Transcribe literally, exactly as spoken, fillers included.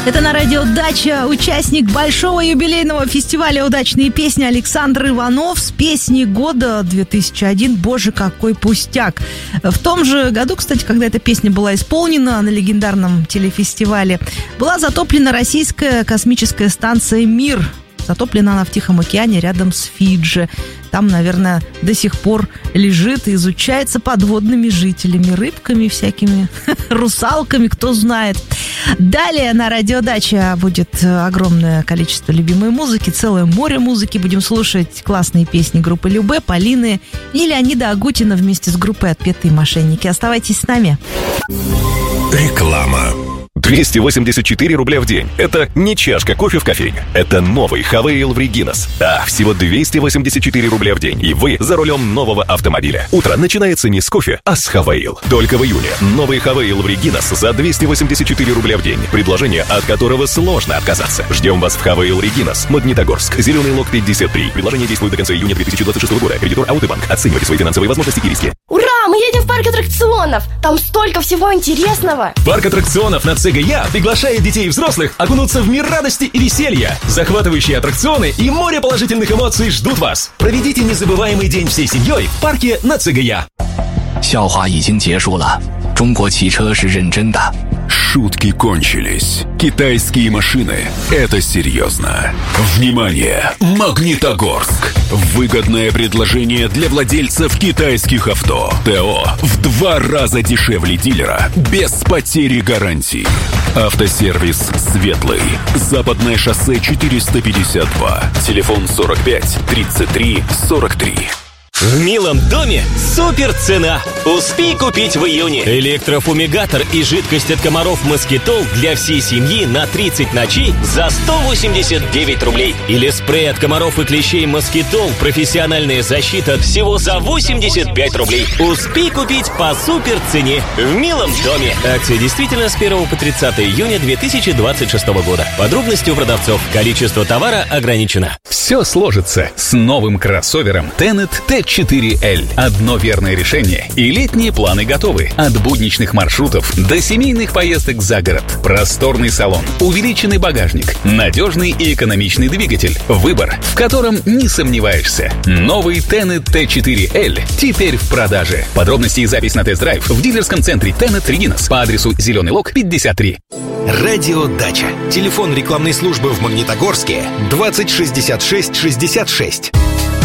Это на радио «Дача» участник большого юбилейного фестиваля «Удачные песни» Александр Иванов с песней года две тысячи один «Боже, какой пустяк». В том же году, кстати, когда эта песня была исполнена на легендарном телефестивале, была затоплена российская космическая станция «Мир». Затоплена она в Тихом океане рядом с Фиджи. Там, наверное, до сих пор лежит и изучается подводными жителями, рыбками всякими, русалками, кто знает. Далее на радио «Дача» будет огромное количество любимой музыки, целое море музыки. Будем слушать классные песни группы Любэ, Полины и Леонида Агутина вместе с группой «Отпетые мошенники». Оставайтесь с нами. Реклама. двести восемьдесят четыре рубля в день. Это не чашка кофе в кофейне. Это новый Хавейл в Регинас. Да, всего двести восемьдесят четыре рубля в день. И вы за рулем нового автомобиля. Утро начинается не с кофе, а с Хавейл. Только в июне. Новый Хавейл в Регинас за двести восемьдесят четыре рубля в день. Предложение, от которого сложно отказаться. Ждем вас в Хавейл Регинас, Магнитогорск, Зеленый Лог пятьдесят три. Предложение действует до конца июня две тысячи двадцать шестого года. Кредитор Аутыбанк. Оценивайте свои финансовые возможности и риски. Ура! Мы едем в парк аттракционов! Там столько всего интересного! Парк аттракционов на ЦГЯ приглашает детей и взрослых окунуться в мир радости и веселья. Захватывающие аттракционы и море положительных эмоций ждут вас. Проведите незабываемый день всей семьей в парке на ЦГЯ. 笑话已经结束了，中国汽车是认真的。 Шутки кончились. Китайские машины – это серьезно. Внимание! Магнитогорск. Выгодное предложение для владельцев китайских авто. ТО в два раза дешевле дилера, без потери гарантий. Автосервис «Светлый». Западное шоссе четыреста пятьдесят два. Телефон сорок пять тридцать три сорок три. В милом доме супер цена. Успей купить в июне. Электрофумигатор и жидкость от комаров Москитол для всей семьи на тридцать ночей за сто восемьдесят девять рублей. Или спрей от комаров и клещей Москитол профессиональная защита всего за восемьдесят пять рублей. Успей купить по супер цене в милом доме. Акция действительно с первого по тридцатое июня две тысячи двадцать шестого года. Подробности у продавцов. Количество товара ограничено. Все сложится с новым кроссовером Tenet Т четыре эль. Одно верное решение, и летние планы готовы. От будничных маршрутов до семейных поездок за город. Просторный салон, увеличенный багажник, надежный и экономичный двигатель. Выбор, в котором не сомневаешься. Новый Tenet Т четыре эль теперь в продаже. Подробности и запись на тест-драйв в дилерском центре Tenet Регинас по адресу Зеленый Лог пятьдесят три. Радио «Дача». Телефон рекламной службы в Магнитогорске двадцать шестьдесят шесть шестьдесят шесть.